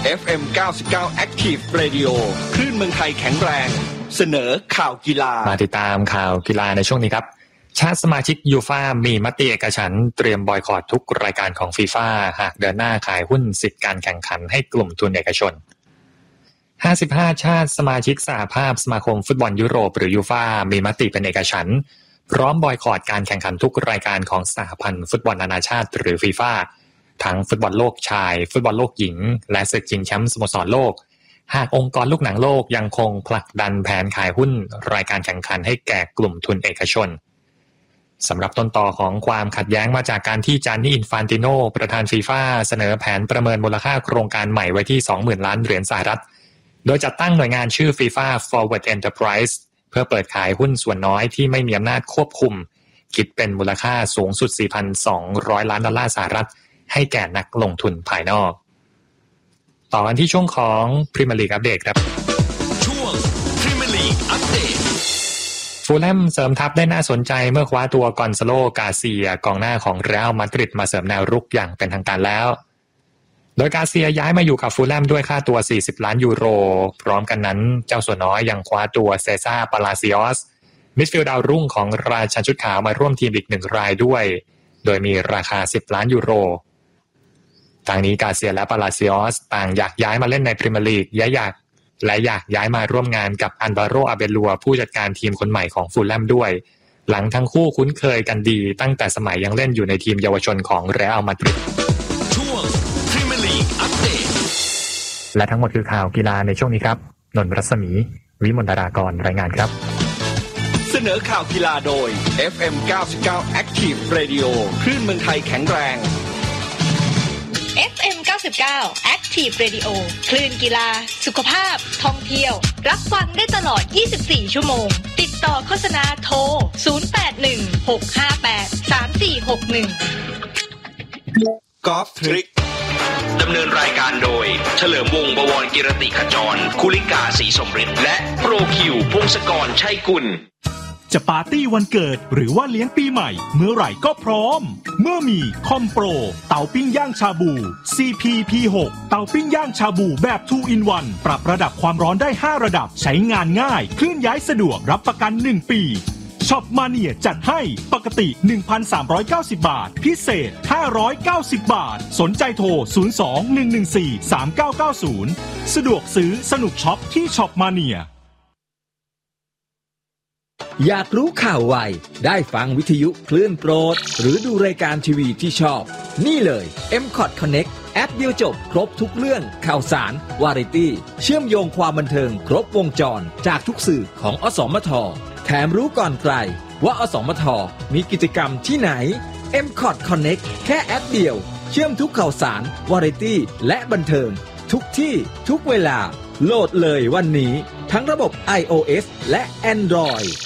FM 99 Active Radio คลื่นเมืองไทยแข็งแรงเสนอข่าวกีฬามาติดตามข่าวกีฬาในช่วงนี้ครับชาติสมาชิกยูฟ่ามีมติเอกฉันท์เตรียมบอยคอตทุกรายการของฟีฟ่าหากเดินหน้าขายหุ้นสิทธิการแข่งขันให้กลุ่มทุนเอกชน55ชาติสมาชิกสหภาพสมาคมฟุตบอลยุโรปหรือยูฟ่ามีมติเป็นเอกฉันท์พร้อมบอยคอตการแข่งขันทุกรายการของสหพันธ์ฟุตบอลนานาชาติหรือฟีฟ่าทั้งฟุตบอลโลกชายฟุตบอลโลกหญิงและศึกชิงแชมป์สโมสรโลกหากองค์กรลูกหนังโลกยังคงผลักดันแผนขายหุ้นรายการแข่งขันให้แก่กลุ่มทุนเอกชนสำหรับต้นต่อของความขัดแย้งมาจากการที่จานนี่อินฟานติโนประธานฟีฟ่าเสนอแผนประเมินมูลค่าโครงการใหม่ไว้ที่ 20,000 ล้านเหรียญสหรัฐโดยจัดตั้งหน่วยงานชื่อ FIFA Forward Enterprise เพื่อเปิดขายหุ้นส่วนน้อยที่ไม่มีอำนาจควบคุมคิดเป็นมูลค่าสูงสุด 4,200 ล้านดอลลาร์สหรัฐให้แก่นักลงทุนภายนอกต่อกันที่ช่วงของพรีเมียร์ลีกอัปเดตครับช่วงพรีเมียร์ลีกอัปเดตฟูลแลมเสริมทัพได้น่าสนใจเมื่อคว้าตัวกอนซาโลกาเซียกองหน้าของเรอัลมาดริดมาเสริมแนวรุกอย่างเป็นทางการแล้วโดยกาเซียย้ายมาอยู่กับฟูลแลมด้วยค่าตัว40ล้านยูโรพร้อมกันนั้นเจ้าสัวน้อยยังคว้าตัวเซซ่าปาลาซิออสมิดฟิลด์ดาวรุ่งของราชันชุดขาวมาร่วมทีมอีก1รายด้วยโดยมีราคา10ล้านยูโรทางนี้กาเซียและปาลาซิออสต่างอยากย้ายมาเล่นในพรีเมียร์ลีกอยากย้ายมาร่วมงานกับอัลวาโรอาเบลัวผู้จัดการทีมคนใหม่ของฟูลแลมด้วยหลังทั้งคู่คุ้นเคยกันดีตั้งแต่สมัยยังเล่นอยู่ในทีมเยาวชนของเรอัลมาดริดช่วงพรีเมียร์ลีกอัปเดตและทั้งหมดคือข่าวกีฬาในช่วงนี้ครับนนท์รัศมีวิมลดารากรรายงานครับเสนอข่าวกีฬาโดย FM 99 Active Radio คลื่นเมืองไทยแข็งแรง FM 99 Active Radio คลื่นกีฬาสุขภาพท่องเที่ยวรับฟังได้ตลอด24ชั่วโมงติดต่อโฆษณาโทร0816583461 กอล์ฟทริกดำเนินรายการโดยเฉลิมวงศ์บวรกิรติขจรคุลิกาศรีสมฤทธิ์และโปรคิวพงศกรชัยกุลจะปาร์ตี้วันเกิดหรือว่าเลี้ยงปีใหม่เมื่อไหร่ก็พร้อมเมื่อมีคอมโปรเตาปิ้งย่างชาบู CPP6 เตาปิ้งย่างชาบูแบบ 2 in 1 ปรับระดับความร้อนได้5ระดับใช้งานง่ายเคลื่อนย้ายสะดวกรับประกัน1ปีช็อปมาเนียจัดให้ปกติ 1,390 บาทพิเศษ590 บาทสนใจโทร02-114-3990สะดวกซื้อสนุกช็อปที่ช็อปมาเนียอยากรู้ข่าวไวได้ฟังวิทยุคลื่นโปรดหรือดูรายการทีวีที่ชอบนี่เลย MCOT Connect แอปเดียวจบครบทุกเรื่องข่าวสารวาไรตี้เชื่อมโยงความบันเทิงครบวงจรจากทุกสื่อของอสมทแถมรู้ก่อนใครว่าอสมทมีกิจกรรมที่ไหน MCOT Connect แค่แอปเดียวเชื่อมทุกข่าวสารวาไรตี้และบันเทิงทุกที่ทุกเวลาโหลดเลยวันนี้ทั้งระบบ iOS และ Android